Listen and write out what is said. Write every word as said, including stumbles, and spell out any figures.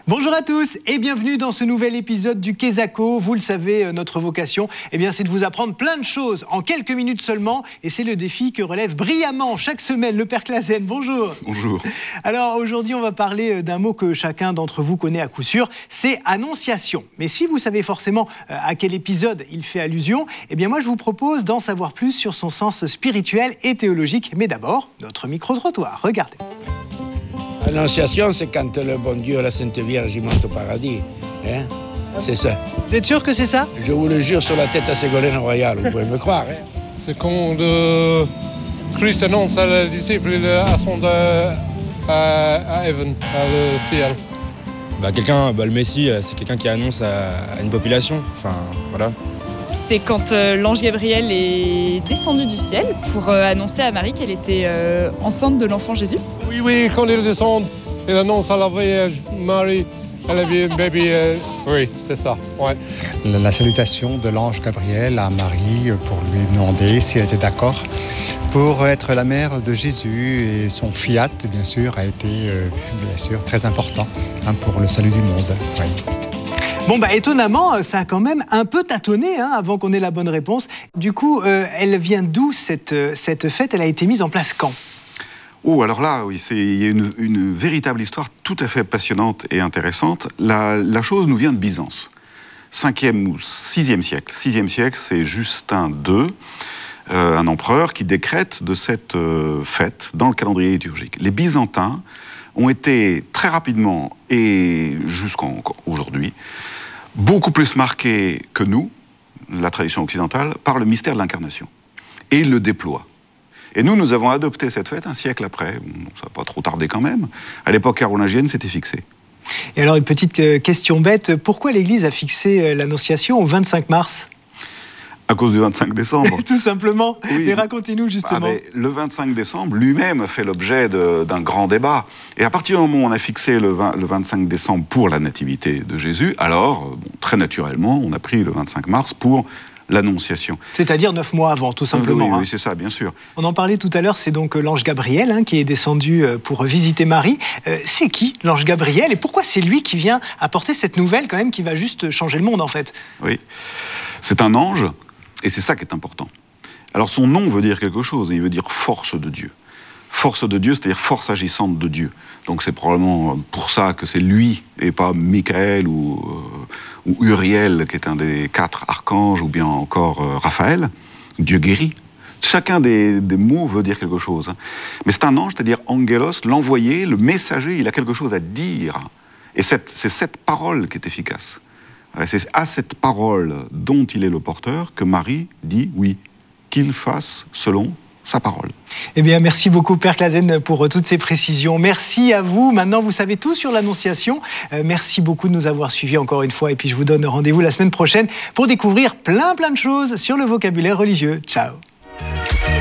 Bonjour à tous et bienvenue dans ce nouvel épisode du Kesako. Vous le savez, notre vocation, eh bien, c'est de vous apprendre plein de choses en quelques minutes seulement. Et c'est le défi que relève brillamment chaque semaine le Père Clasen. Bonjour. Bonjour. Alors aujourd'hui, on va parler d'un mot que chacun d'entre vous connaît à coup sûr, c'est Annonciation. Mais si vous savez forcément à quel épisode il fait allusion, eh bien moi je vous propose d'en savoir plus sur son sens spirituel et théologique. Mais d'abord, notre micro-trottoir. Regardez. L'Annonciation, c'est quand le bon Dieu, la Sainte Vierge, il monte au paradis. Hein? C'est ça. Vous êtes sûr que c'est ça? Je vous le jure sur la tête à Ségolène Royal, vous pouvez me croire. Hein? C'est quand le Christ annonce à les disciples qu'il ascend à, à, à Heaven, à le ciel. Bah, quelqu'un, bah, le Messie, c'est quelqu'un qui annonce à, à une population. Enfin, voilà. C'est quand euh, l'ange Gabriel est descendu du ciel pour euh, annoncer à Marie qu'elle était euh, enceinte de l'enfant Jésus. Oui, oui, quand il descend, il annonce à la Vierge Marie, elle avait un bébé. Euh, oui, c'est ça. Ouais. La, la salutation de l'ange Gabriel à Marie pour lui demander si elle était d'accord pour être la mère de Jésus. Et son fiat, bien sûr, a été euh, bien sûr, très important hein, pour le salut du monde. Oui. Bon, bah étonnamment, ça a quand même un peu tâtonné hein, avant qu'on ait la bonne réponse. Du coup, euh, elle vient d'où cette, cette fête? Elle a été mise en place quand? Oh, alors là, oui, c'est, il y a une, une véritable histoire tout à fait passionnante et intéressante. La, la chose nous vient de Byzance, cinquième ou sixième siècle. sixième siècle, c'est Justin deux, euh, un empereur qui décrète de cette euh, fête dans le calendrier liturgique. Les Byzantins ont été très rapidement, et jusqu'en aujourd'hui, beaucoup plus marqués que nous, la tradition occidentale, par le mystère de l'incarnation. Et ils le déploient. Et nous, nous avons adopté cette fête un siècle après. Bon, ça n'a pas trop tardé quand même. À l'époque carolingienne, c'était fixé. Et alors, une petite question bête. Pourquoi l'Église a fixé l'Annonciation au vingt-cinq mars? À cause du vingt-cinq décembre. Tout simplement. Oui. Mais racontez-nous justement. Ah, le vingt-cinq décembre lui-même fait l'objet de, d'un grand débat. Et à partir du moment où on a fixé le, vingt, le vingt-cinq décembre pour la nativité de Jésus, alors, bon, très naturellement, on a pris le vingt-cinq mars pour l'Annonciation. C'est-à-dire neuf mois avant, tout simplement. Oui, oui, hein. oui, c'est ça, bien sûr. On en parlait tout à l'heure, c'est donc l'ange Gabriel hein, qui est descendu pour visiter Marie. Euh, c'est qui l'ange Gabriel et pourquoi c'est lui qui vient apporter cette nouvelle quand même qui va juste changer le monde en fait? Oui, c'est un ange. Et c'est ça qui est important. Alors son nom veut dire quelque chose, il veut dire force de Dieu. Force de Dieu, c'est-à-dire force agissante de Dieu. Donc c'est probablement pour ça que c'est lui, et pas Michael ou, euh, ou Uriel, qui est un des quatre archanges, ou bien encore euh, Raphaël, Dieu guérit. Chacun des, des mots veut dire quelque chose. Mais c'est un ange, c'est-à-dire angelos, l'envoyé, le messager, il a quelque chose à dire. Et cette, c'est cette parole qui est efficace. C'est à cette parole dont il est le porteur que Marie dit oui, qu'il fasse selon sa parole. Eh bien, merci beaucoup Père Clasen pour toutes ces précisions. Merci à vous. Maintenant, vous savez tout sur l'Annonciation. Euh, merci beaucoup de nous avoir suivis encore une fois. Et puis, je vous donne rendez-vous la semaine prochaine pour découvrir plein plein de choses sur le vocabulaire religieux. Ciao.